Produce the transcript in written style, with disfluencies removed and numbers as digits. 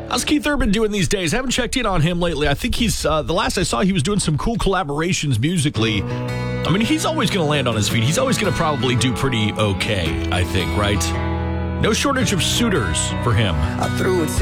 How's Keith Urban doing these days? I haven't checked in on him lately. I think he's, the last I saw, he was doing some cool collaborations musically. I mean, he's always going to land on his feet. He's always going to probably do pretty okay, I think, right? No shortage of suitors for him. I threw it